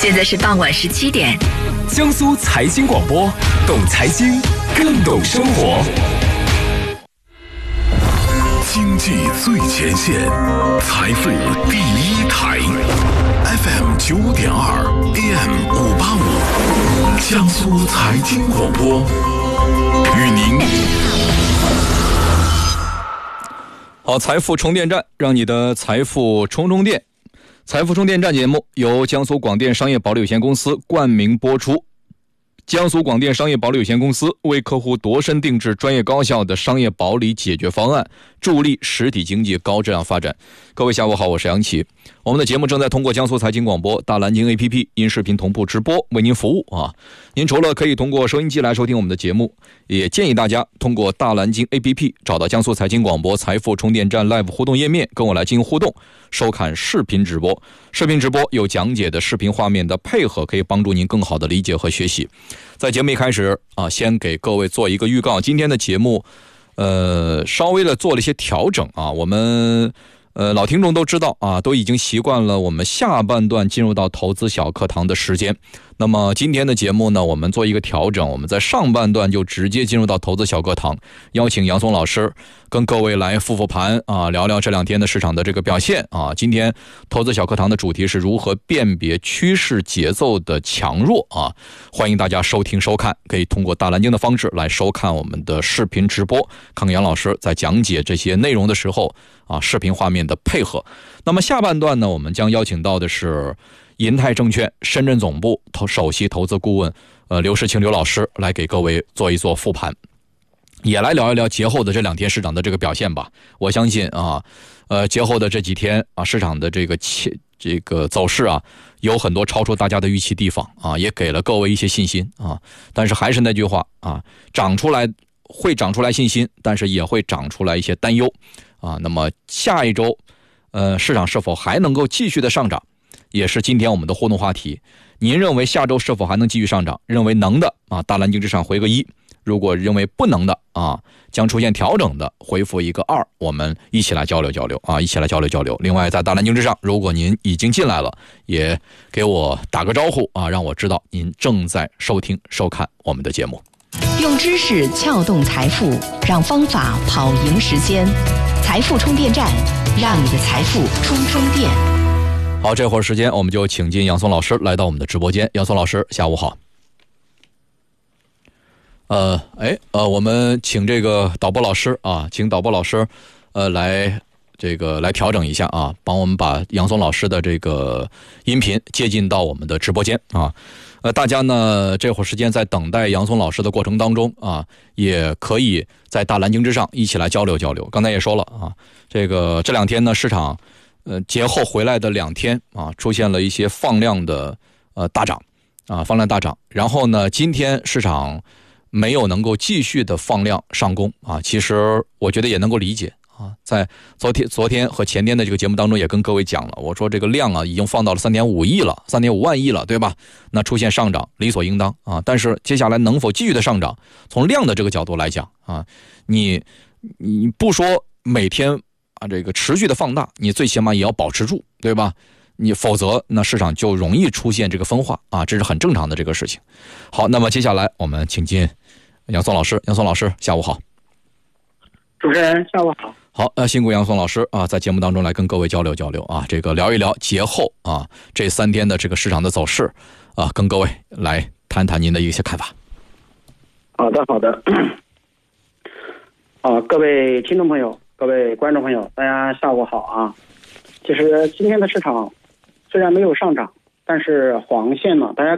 现在是傍晚17点。 江苏财经广播，懂财经，更懂生活。 经济最前线，财富第一台 ，FM 9.2 AM 585，江苏财经广播，与您。 好，财富充电站，让你的财富充电。财富充电站节目由江苏广电商业保利有限公司冠名播出。江苏广电商业保利有限公司为客户度身定制专业高效的商业保理解决方案，助力实体经济高质量发展。各位下午好，我是杨奇。我们的节目正在通过江苏财经广播大蓝鲸 APP 音视频同步直播为您服务啊。您除了可以通过收音机来收听我们的节目，也建议大家通过大蓝鲸 APP 找到江苏财经广播财富充电站 Live 互动页面，跟我来进行互动，收看视频直播。视频直播有讲解的视频画面的配合，可以帮助您更好的理解和学习。在节目一开始啊，先给各位做一个预告，今天的节目稍微的做了一些调整啊。我们老听众都知道啊，都已经习惯了我们下半段进入到投资小课堂的时间。那么今天的节目呢，我们做一个调整，我们在上半段就直接进入到投资小课堂，邀请杨松老师跟各位来复盘啊，聊聊这两天的市场的这个表现啊。今天投资小课堂的主题是如何辨别趋势节奏的强弱啊，欢迎大家收听收看，可以通过大蓝鲸的方式来收看我们的视频直播，看看杨老师在讲解这些内容的时候啊，视频画面的配合。那么下半段呢，我们将邀请到的是银泰证券深圳总部首席投资顾问刘世清刘老师来给各位做一做复盘，也来聊一聊节后的这两天市场的这个表现吧。我相信啊，节后的这几天啊，市场的这个走势啊，有很多超出大家的预期地方啊，也给了各位一些信心啊。但是还是那句话啊，会长出来信心，但是也会长出来一些担忧啊。那么下一周市场是否还能够继续的上涨，也是今天我们的互动话题。您认为下周是否还能继续上涨？认为能的啊，大蓝鲸之上回个1；如果认为不能的啊，将出现调整的，回复一个2。我们一起来交流交流啊，一起来交流交流。另外，在大蓝鲸之上，如果您已经进来了，也给我打个招呼啊，让我知道您正在收听收看我们的节目。 用知识撬动财富，让方法跑赢时间。财富充电站，让你的财富充电。 好，这会儿时间我们就请进杨松老师来到我们的直播间。杨松老师，下午好。我们请这个导播老师啊，请导播老师来调整一下啊，帮我们把杨松老师的这个音频接进到我们的直播间啊。大家呢这会儿时间在等待杨松老师的过程当中啊，也可以在大蓝鲸之上一起来交流交流。刚才也说了啊，这两天呢市场节后回来的2天啊，出现了一些放量的大涨啊，放量大涨。然后呢，今天市场没有能够继续的放量上攻啊，其实我觉得也能够理解啊。在昨天和前天的这个节目当中也跟各位讲了，我说这个量啊已经放到了3.5亿了，3.5万亿了，对吧？那出现上涨理所应当啊。但是接下来能否继续的上涨，从量的这个角度来讲啊，你不说每天啊，这个持续的放大，你最起码也要保持住，对吧？你否则那市场就容易出现这个分化啊，这是很正常的这个事情。好，那么接下来我们请进杨松老师。杨松老师，下午好。 主持人，下午好。 好，辛苦杨松老师啊，在节目当中来跟各位交流交流啊，聊一聊节后啊这3天的这个市场的走势啊，跟各位来谈谈您的一些看法。 好的。各位听众朋友，各位观众朋友，大家下午好啊！其实今天的市场虽然没有上涨，但是黄线呢，大家